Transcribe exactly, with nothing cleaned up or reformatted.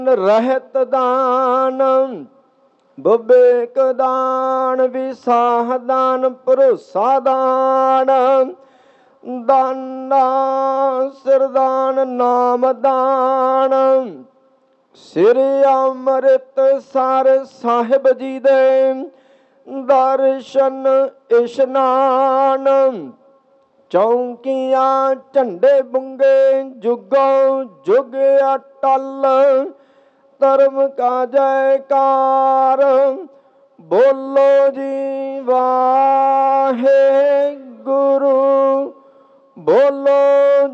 ਰਹਿਤ ਦਾਨ ਵਿਵੇਕ ਦਾਨ ਵਿਸਾਹ ਦਾਨ ਭਰੋਸਾ ਦਾਨ ਦਾਨਾ ਸਿਰਦਾਨ ਨਾਮ ਦਾਨ ਸ੍ਰੀ ਅੰਮ੍ਰਿਤਸਰ ਸਾਹਿਬ ਜੀ ਦੇ ਦਰਸ਼ਨ ਇਸ਼ਨਾਨ ਚੌਂਕੀਆਂ ਝੰਡੇ ਬੁੰਗੇ ਜੁਗੋਂ ਜੁਗ ਅਟਲ ਧਰਮ ਕਾ ਜੈਕਾਰ ਬੋਲੋ ਜੀ ਵਾਹਿਗੁਰੂ ਬੋਲੋ